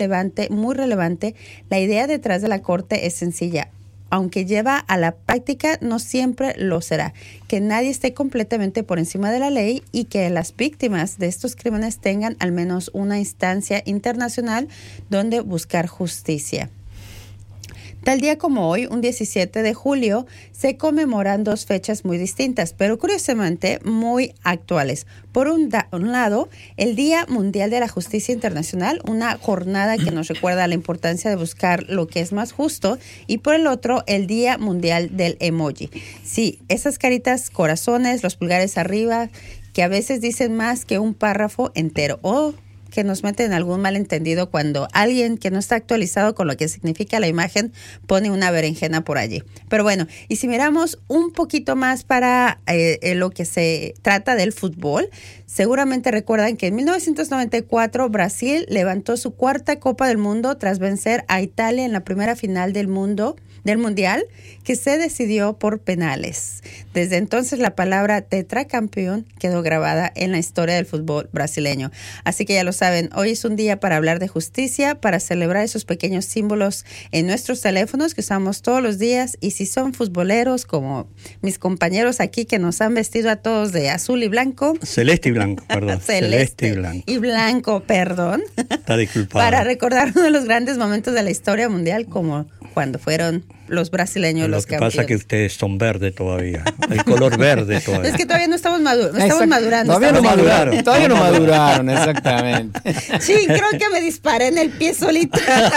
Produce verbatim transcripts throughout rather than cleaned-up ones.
relevante, muy relevante. La idea detrás de la corte es sencilla. Aunque lleva a la práctica, no siempre lo será. Que nadie esté completamente por encima de la ley y que las víctimas de estos crímenes tengan al menos una instancia internacional donde buscar justicia. Tal día como hoy, un diecisiete de julio, se conmemoran dos fechas muy distintas, pero curiosamente muy actuales. Por un, da- un lado, el Día Mundial de la Justicia Internacional, una jornada que nos recuerda la importancia de buscar lo que es más justo, y por el otro, el Día Mundial del Emoji. Sí, esas caritas corazones, los pulgares arriba, que a veces dicen más que un párrafo entero, o que nos meten en algún malentendido cuando alguien que no está actualizado con lo que significa la imagen pone una berenjena por allí. Pero bueno, y si miramos un poquito más para eh, lo que se trata del fútbol, seguramente recuerdan que en mil novecientos noventa y cuatro Brasil levantó su cuarta Copa del Mundo tras vencer a Italia en la primera final del mundo del Mundial, que se decidió por penales. Desde entonces la palabra tetracampeón quedó grabada en la historia del fútbol brasileño. Así que ya lo saben, hoy es un día para hablar de justicia, para celebrar esos pequeños símbolos en nuestros teléfonos que usamos todos los días, y si son futboleros como mis compañeros aquí que nos han vestido a todos de azul y blanco. Celeste y blanco, perdón. Celeste, Celeste y blanco. Y blanco, perdón. Está disculpado. Para recordar uno de los grandes momentos de la historia mundial, como cuando fueron los brasileños Lo los que campeones. pasa es que ustedes son verdes todavía, el color verde todavía. Es que todavía no estamos, madu- estamos madurando. Todavía estamos no maduraron, madurando. todavía no maduraron, exactamente. Sí, creo que me disparé en el pie solito.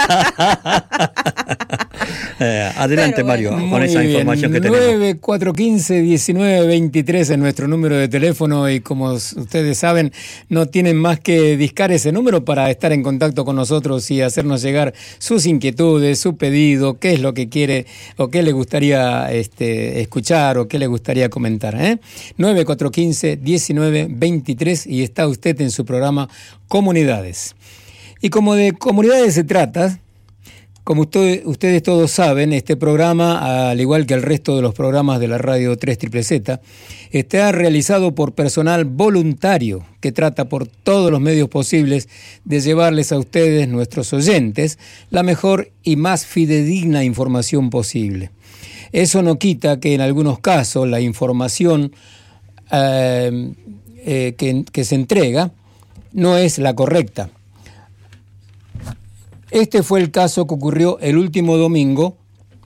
eh, adelante, Pero Mario, bueno. con Muy esa bien. información que tenemos. nueve cuatro uno cinco, uno nueve dos tres es nuestro número de teléfono, y como ustedes saben, no tienen más que discar ese número para estar en contacto con nosotros y hacernos llegar sus inquietudes, su pedido, qué es lo que quiere o qué le gustaría este, escuchar o qué le gustaría comentar. ¿eh? nueve cuatro uno cinco, uno nueve dos tres, y está usted en su programa Comunidades. Y como de comunidades se trata, como usted, ustedes todos saben, este programa, al igual que el resto de los programas de la Radio tres Z Z, está realizado por personal voluntario que trata por todos los medios posibles de llevarles a ustedes, nuestros oyentes, la mejor y más fidedigna información posible. Eso no quita que en algunos casos la información eh, eh, que, que se entrega no es la correcta. Este fue el caso que ocurrió el último domingo,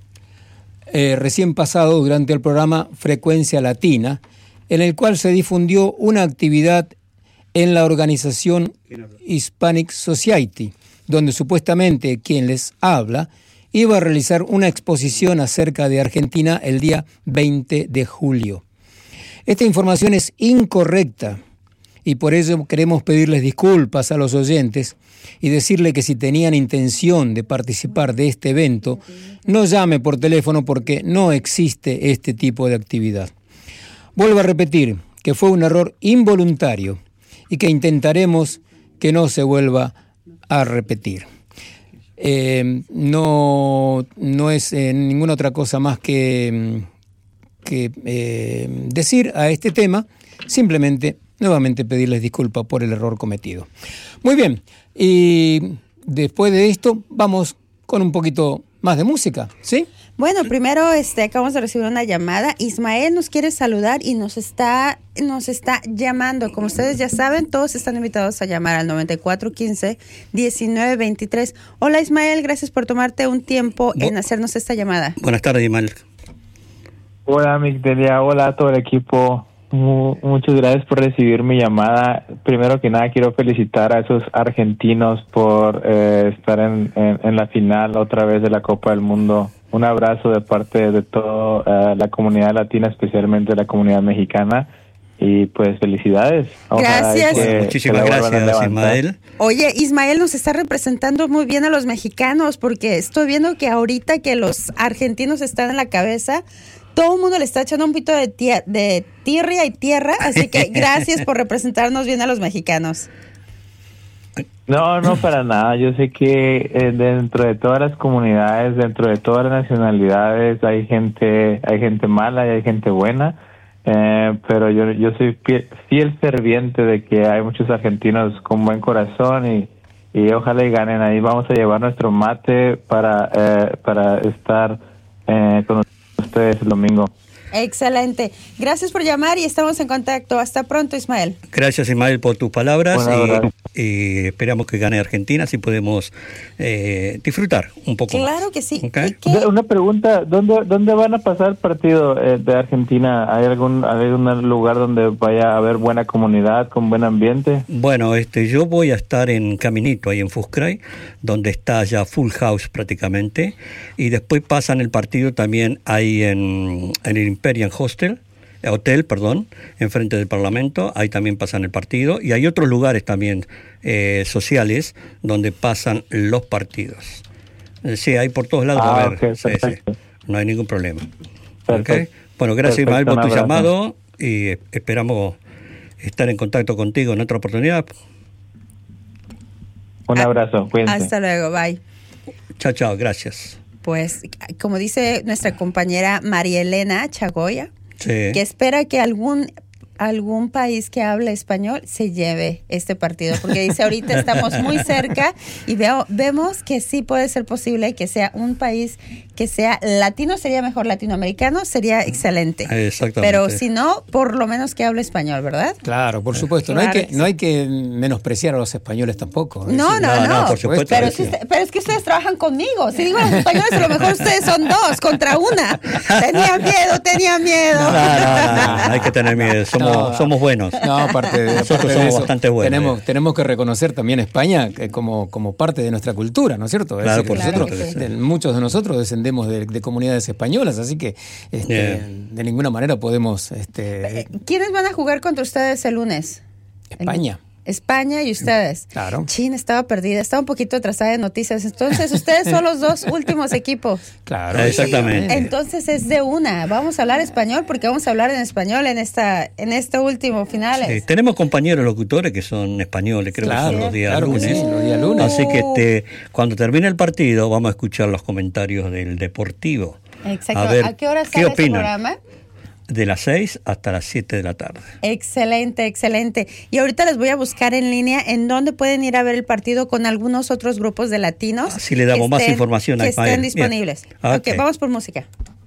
eh, recién pasado, durante el programa Frecuencia Latina, en el cual se difundió una actividad en la organización Hispanic Society, donde supuestamente quien les habla iba a realizar una exposición acerca de Argentina el día veinte de julio. Esta información es incorrecta, y por ello queremos pedirles disculpas a los oyentes y decirle que si tenían intención de participar de este evento, no llame por teléfono porque no existe este tipo de actividad. Vuelvo a repetir que fue un error involuntario y que intentaremos que no se vuelva a repetir. Eh, no, no es eh, ninguna otra cosa más que, que eh, decir a este tema, simplemente nuevamente pedirles disculpas por el error cometido. Muy bien, y después de esto vamos con un poquito más de música, ¿sí? Bueno, primero este, acabamos de recibir una llamada. Ismael nos quiere saludar y nos está, nos está llamando. Como ustedes ya saben, todos están invitados a llamar al noventa y cuatro quince, diecinueve veintitrés. Hola Ismael, gracias por tomarte un tiempo en hacernos esta llamada. Buenas tardes, Ismael. Hola, Migdelia. Hola a todo el equipo. Muchas gracias por recibir mi llamada. Primero que nada quiero felicitar a esos argentinos por eh, estar en, en, en la final otra vez de la Copa del Mundo. Un abrazo de parte de toda uh, la comunidad latina, especialmente la comunidad mexicana, y pues felicidades. Ojalá Gracias. que, bueno, muchísimas que gracias, Ismael. Oye, Ismael nos está representando muy bien a los mexicanos, porque estoy viendo que ahorita que los argentinos están en la cabeza, todo el mundo le está echando un poquito de, tier- de tierra y tierra, así que gracias por representarnos bien a los mexicanos. No, no para nada. Yo sé que eh, dentro de todas las comunidades, dentro de todas las nacionalidades, hay gente, hay gente mala y hay gente buena. Eh, pero yo, yo soy fiel, fiel ferviente de que hay muchos argentinos con buen corazón y, y ojalá y ganen. Ahí vamos a llevar nuestro mate para, eh, para estar eh, con ustedes el domingo. Excelente. Gracias por llamar y estamos en contacto. Hasta pronto, Ismael. Gracias, Ismael, por tus palabras Bueno, y, y esperamos que gane Argentina, así podemos eh, disfrutar un poco Claro más. que sí. ¿Okay? ¿Y qué? Una pregunta, ¿dónde, dónde van a pasar el partido eh, de Argentina? ¿Hay algún, hay algún lugar donde vaya a haber buena comunidad, con buen ambiente? Bueno, este, yo voy a estar en Caminito, ahí en Fuscray, donde está ya full house prácticamente, y después pasan el partido también ahí en, en el Imperial Hostel, eh, Hotel, perdón, enfrente del Parlamento, ahí también pasan el partido, y hay otros lugares también eh, sociales donde pasan los partidos. Eh, sí, hay por todos lados, Ah, a ver, ok, sí, sí, perfecto. no hay ningún problema. Perfecto. ¿Okay? Bueno, gracias Perfecto, Ismael por un tu abrazo. llamado y eh, esperamos estar en contacto contigo en otra oportunidad. Un abrazo, cuídense. Hasta luego, bye. Chao, chao, gracias. Pues, como dice nuestra compañera María Elena Chagoya, Sí. que espera que algún algún país que hable español se lleve este partido, porque dice ahorita estamos muy cerca y veo vemos que sí puede ser posible que sea un país que sea latino, sería mejor latinoamericano, sería excelente. Exactamente. Pero si no, por lo menos que hable español, ¿verdad? Claro, por supuesto. Claro no, hay que que, no hay que menospreciar a los españoles tampoco. Es No, decir, no, no, no. no, por supuesto. Pero, hay si que- usted- pero es que ustedes trabajan conmigo. Si digo los españoles, a lo mejor ustedes son dos contra una. Tenía miedo, tenía miedo. No, no, no, no, hay que tener miedo, somos, No, somos buenos. No, aparte de, Nosotros aparte de somos eso, bastante buenos. Tenemos, tenemos que reconocer también a España que como, como parte de nuestra cultura, ¿no es cierto? Es Claro, decir, por que nosotros, supuesto. de- muchos de nosotros descendemos de, de comunidades españolas, así que este, Bien. de ninguna manera podemos... Este, ¿Quiénes van a jugar contra ustedes el lunes? España. España y ustedes. Claro. Chin, estaba perdida, estaba un poquito atrasada de noticias. Entonces, ustedes son los dos últimos equipos. Claro. Exactamente. Entonces es de una. Vamos a hablar español porque vamos a hablar en español en esta en este último finales. Sí, tenemos compañeros locutores que son españoles, creo Claro, que son los días claro que lunes. sí, los días lunes. Así que este, cuando termine el partido vamos a escuchar los comentarios del Deportivo. Exacto. A ver, ¿A qué hora ¿qué sale ese opinan? programa? De las seis hasta las siete de la tarde. Excelente, excelente. Y ahorita les voy a buscar en línea en dónde pueden ir a ver el partido con algunos otros grupos de latinos. Así le damos que más estén- información a que Ismael. estén Bien. disponibles. Ok. Ok, vamos por música.